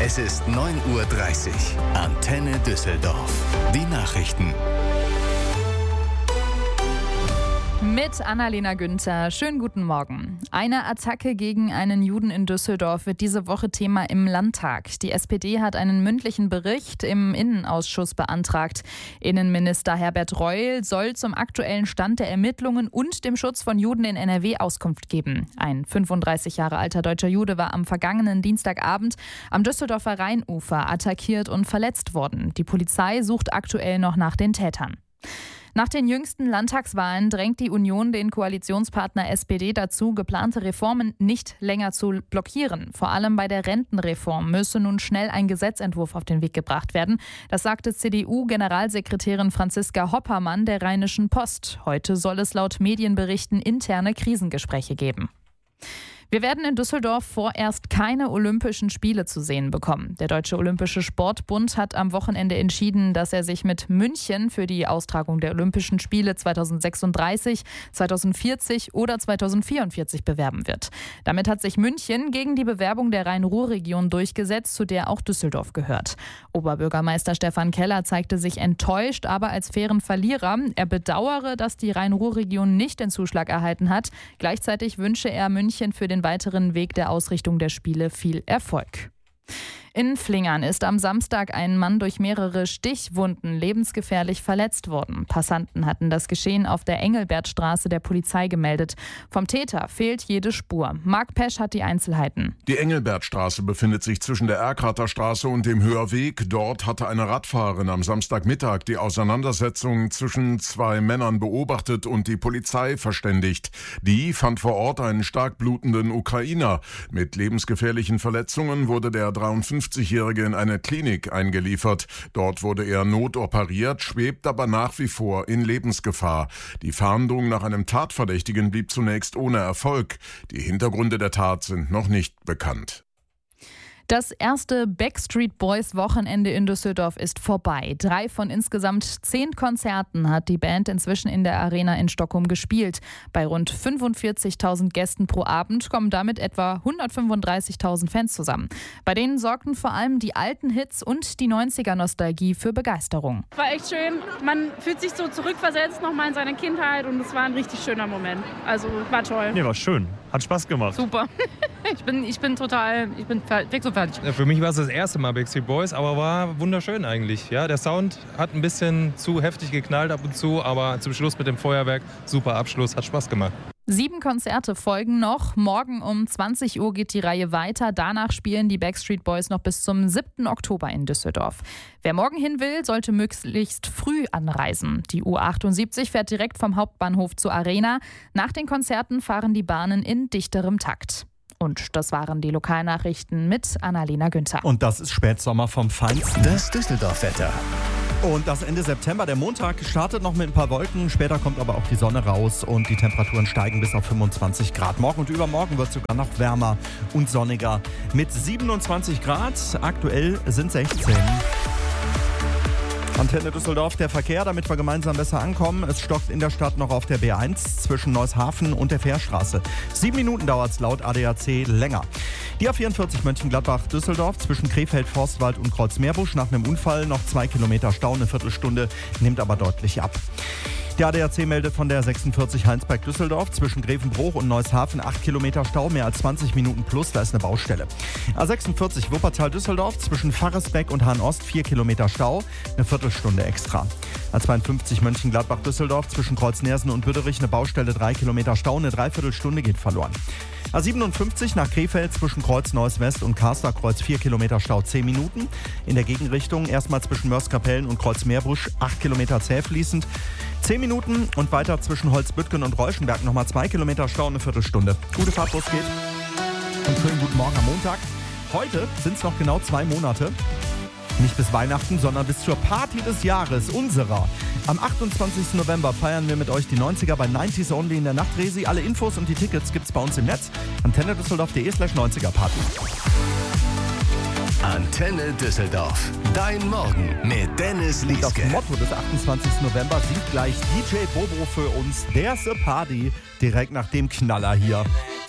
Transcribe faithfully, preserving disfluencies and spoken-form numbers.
Es ist neun Uhr dreißig. Antenne Düsseldorf. Die Nachrichten. Mit Annalena Günther. Schönen guten Morgen. Eine Attacke gegen einen Juden in Düsseldorf wird diese Woche Thema im Landtag. Die S P D hat einen mündlichen Bericht im Innenausschuss beantragt. Innenminister Herbert Reul soll zum aktuellen Stand der Ermittlungen und dem Schutz von Juden in N R W Auskunft geben. Ein fünfunddreißig Jahre alter deutscher Jude war am vergangenen Dienstagabend am Düsseldorfer Rheinufer attackiert und verletzt worden. Die Polizei sucht aktuell noch nach den Tätern. Nach den jüngsten Landtagswahlen drängt die Union den Koalitionspartner S P D dazu, geplante Reformen nicht länger zu blockieren. Vor allem bei der Rentenreform müsse nun schnell ein Gesetzentwurf auf den Weg gebracht werden. Das sagte C D U-Generalsekretärin Franziska Hoppermann der Rheinischen Post. Heute soll es laut Medienberichten interne Krisengespräche geben. Wir werden in Düsseldorf vorerst keine Olympischen Spiele zu sehen bekommen. Der Deutsche Olympische Sportbund hat am Wochenende entschieden, dass er sich mit München für die Austragung der Olympischen Spiele zweitausendsechsunddreißig, zweitausendvierzig oder zweitausendvierundvierzig bewerben wird. Damit hat sich München gegen die Bewerbung der Rhein-Ruhr-Region durchgesetzt, zu der auch Düsseldorf gehört. Oberbürgermeister Stefan Keller zeigte sich enttäuscht, aber als fairen Verlierer. Er bedauere, dass die Rhein-Ruhr-Region nicht den Zuschlag erhalten hat. Gleichzeitig wünsche er München für den weiteren Weg der Ausrichtung der Spiele viel Erfolg. In Flingern ist am Samstag ein Mann durch mehrere Stichwunden lebensgefährlich verletzt worden. Passanten hatten das Geschehen auf der Engelbertstraße der Polizei gemeldet. Vom Täter fehlt jede Spur. Marc Pesch hat die Einzelheiten. Die Engelbertstraße befindet sich zwischen der Erkrater Straße und dem Hörweg. Dort hatte eine Radfahrerin am Samstagmittag die Auseinandersetzung zwischen zwei Männern beobachtet und die Polizei verständigt. Die fand vor Ort einen stark blutenden Ukrainer. Mit lebensgefährlichen Verletzungen wurde der dreiundfünfzigjährige in eine Klinik eingeliefert. Dort wurde er notoperiert, schwebt aber nach wie vor in Lebensgefahr. Die Fahndung nach einem Tatverdächtigen blieb zunächst ohne Erfolg. Die Hintergründe der Tat sind noch nicht bekannt. Das erste Backstreet Boys Wochenende in Düsseldorf ist vorbei. Drei von insgesamt zehn Konzerten hat die Band inzwischen in der Arena in Stockholm gespielt. Bei rund fünfundvierzigtausend Gästen pro Abend kommen damit etwa hundertfünfunddreißigtausend Fans zusammen. Bei denen sorgten vor allem die alten Hits und die neunziger-Nostalgie für Begeisterung. War echt schön. Man fühlt sich so zurückversetzt nochmal in seine Kindheit und es war ein richtig schöner Moment. Also war toll. Nee, war schön. Hat Spaß gemacht. Super. Ich bin, ich bin total, ich bin fix und fertig. Für mich war es das erste Mal Backstreet Boys, aber war wunderschön eigentlich. Ja, der Sound hat ein bisschen zu heftig geknallt ab und zu, aber zum Schluss mit dem Feuerwerk, super Abschluss, hat Spaß gemacht. Sieben Konzerte folgen noch. Morgen um zwanzig Uhr geht die Reihe weiter. Danach spielen die Backstreet Boys noch bis zum siebten Oktober in Düsseldorf. Wer morgen hin will, sollte möglichst früh anreisen. Die U achtundsiebzig fährt direkt vom Hauptbahnhof zur Arena. Nach den Konzerten fahren die Bahnen in dichterem Takt. Und das waren die Lokalnachrichten mit Annalena Günther. Und das ist Spätsommer vom Feinsten. Das Düsseldorf-Wetter. Und das Ende September, der Montag, startet noch mit ein paar Wolken. Später kommt aber auch die Sonne raus und die Temperaturen steigen bis auf fünfundzwanzig Grad. Morgen und übermorgen wird es sogar noch wärmer und sonniger mit siebenundzwanzig Grad. Aktuell sind sechzehn. Antenne Düsseldorf, der Verkehr, damit wir gemeinsam besser ankommen. Es stockt in der Stadt noch auf der B eins zwischen Neushafen und der Fährstraße. Sieben Minuten dauert es laut A D A C länger. Die A vierundvierzig Mönchengladbach-Düsseldorf zwischen Krefeld, Forstwald und Kreuzmeerbusch. Nach einem Unfall noch zwei Kilometer Stau, eine Viertelstunde, nimmt aber deutlich ab. Der A D A C meldet von der sechsundvierzig Heinsberg-Düsseldorf zwischen Grevenbruch und Neushafen acht Kilometer Stau, mehr als zwanzig Minuten plus, da ist eine Baustelle. A sechsundvierzig Wuppertal-Düsseldorf zwischen Pfarresbeck und Hahn-Ost vier Kilometer Stau, eine Viertelstunde extra. A zweiundfünfzig Mönchengladbach-Düsseldorf zwischen Kreuznersen und Büderich eine Baustelle, drei Kilometer Stau, eine Dreiviertelstunde geht verloren. A siebenundfünfzig nach Krefeld zwischen Kreuz Neuss West und Kasterkreuz vier Kilometer Stau, zehn Minuten. In der Gegenrichtung erstmal zwischen Mörskapellen und Kreuzmeerbusch acht Kilometer zäh fließend. zehn Minuten und weiter zwischen Holzbüttgen und Reuschenberg nochmal zwei Kilometer Stau, eine Viertelstunde. Gute Fahrt, los geht. Und schönen guten Morgen am Montag. Heute sind es noch genau zwei Monate. Nicht bis Weihnachten, sondern bis zur Party des Jahres, unserer. Am achtundzwanzigsten November feiern wir mit euch die neunziger bei neunzig Only in der Nachtresi. Alle Infos und die Tickets gibt's bei uns im Netz. antenne düsseldorf punkt de slash neunziger Party. Antenne Düsseldorf. Dein Morgen mit Dennis Lieske. Das Motto des achtundzwanzigsten November singt gleich D J Bobo für uns. There's a Party. Direkt nach dem Knaller hier.